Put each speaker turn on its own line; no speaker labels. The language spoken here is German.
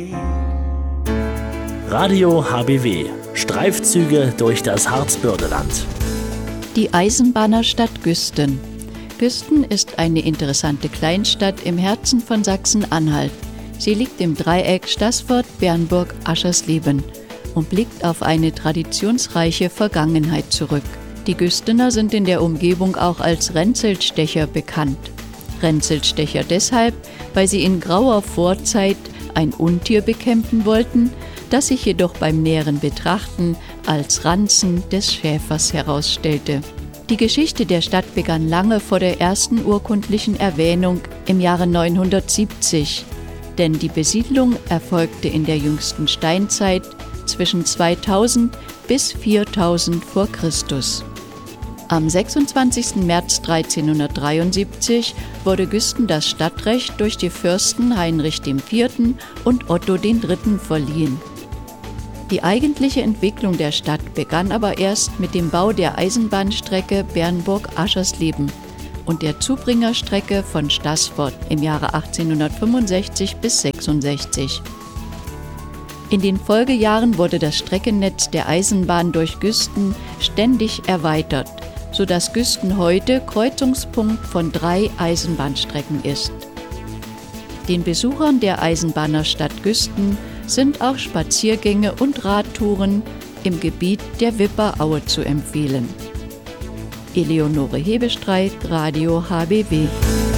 Radio HBW. Streifzüge durch das Harzbördeland.
Die Eisenbahnerstadt Güsten. Güsten ist eine interessante Kleinstadt im Herzen von Sachsen-Anhalt. Sie liegt im Dreieck Staßfurt, Bernburg, Aschersleben und blickt auf eine traditionsreiche Vergangenheit zurück. Die Güstener sind in der Umgebung auch als Renzelstecher bekannt. Renzelstecher deshalb, weil sie in grauer Vorzeit ein Untier bekämpfen wollten, das sich jedoch beim näheren Betrachten als Ranzen des Schäfers herausstellte. Die Geschichte der Stadt begann lange vor der ersten urkundlichen Erwähnung im Jahre 970, denn die Besiedlung erfolgte in der jüngsten Steinzeit zwischen 2000 bis 4000 vor Christus. Am 26. März 1373 wurde Güsten das Stadtrecht durch die Fürsten Heinrich IV. Und Otto III. Verliehen. Die eigentliche Entwicklung der Stadt begann aber erst mit dem Bau der Eisenbahnstrecke Bernburg-Aschersleben und der Zubringerstrecke von Staßfurt im Jahre 1865 bis 66. In den Folgejahren wurde das Streckennetz der Eisenbahn durch Güsten ständig erweitert, sodass Güsten heute Kreuzungspunkt von 3 Eisenbahnstrecken ist. Den Besuchern der Eisenbahnerstadt Güsten sind auch Spaziergänge und Radtouren im Gebiet der Wipperaue zu empfehlen. Eleonore Hebestreit, Radio HBW.